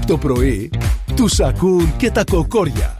Από το πρωί, τους ακούν και τα κοκόρια.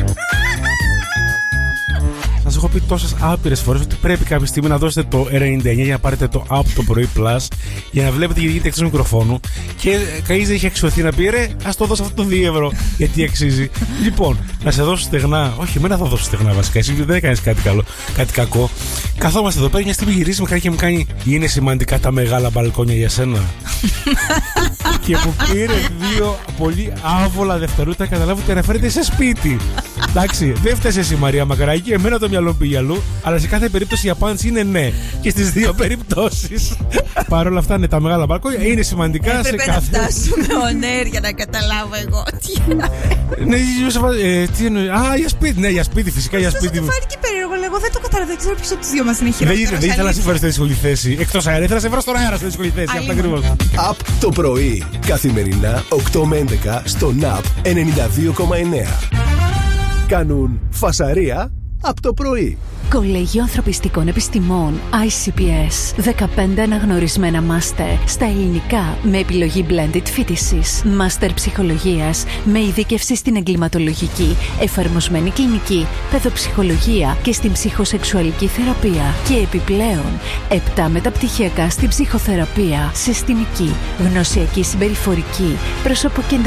Σας έχω πει τόσες άπειρες φορές ότι πρέπει κάποια στιγμή να δώσετε το 99 για να πάρετε το Up το πρωί Plus για να βλέπετε γιατί γίνεται εκτός μικροφώνου. Και κανείς δεν είχε αξιωθεί να πει ρε, ας το δώσω αυτό το 2 ευρώ γιατί αξίζει. Λοιπόν, να σε δώσω στεγνά. Όχι, εμένα θα δώσω στεγνά βασικά. Εσύ δεν έκανες κάτι καλό, κάτι κακό. Καθόμαστε εδώ πέρα μια στιγμή γυρίζει με και μου κάνει είναι σημαντικά τα μεγάλα μπαλκόνια για σένα. Και που πήρε 2 πολύ άβολα δευτερόλεπτα καταλάβω ότι αναφέρεται σε σπίτι. Εντάξει, δεν φταίει εσύ Μαρία Μακαράκη, εμένα το μυαλό πήγε αλλού, αλλά σε κάθε περίπτωση η απάντηση είναι ναι. Και στις 2 περιπτώσεις. Παρ' όλα αυτά, ναι, τα μεγάλα μπαλκόνια είναι σημαντικά σε κάθε. Πρέπει να φτάσουμε on air για να καταλάβω εγώ. Ναι, τι εννοεί. Α, για σπίτι, ναι, για σπίτι, φυσικά για σπίτι. Αυτό φάνηκε περίεργο, εγώ δεν το κατάλαβα. Δεν ξέρω ποιος από τους δύο μας είναι χειρότερος. Δεν ήθελα να σε φέρω στη δύσκολη θέση. Εκτός αέρα, ήθελα να σε βρω στον αέρα στη δύσκολη θέση. Αυτό ακριβώς. Απ' το πρωί, καθημερινά 8 με 11 στο NAP 92,9. Κάνουν φασαρία από το πρωί. Κολέγιο Ανθρωπιστικών Επιστημών ICPS. 15 αναγνωρισμένα μάστερ στα ελληνικά με επιλογή blended φοιτησης. Μάστερ ψυχολογίας με ειδίκευση στην εγκληματολογική, εφαρμοσμένη κλινική, παιδοψυχολογία και στην ψυχοσεξουαλική θεραπεία. Και επιπλέον 7 μεταπτυχιακά στην ψυχοθεραπεία, συστημική, γνωσιακή συμπεριφορική, προσωποκεντρική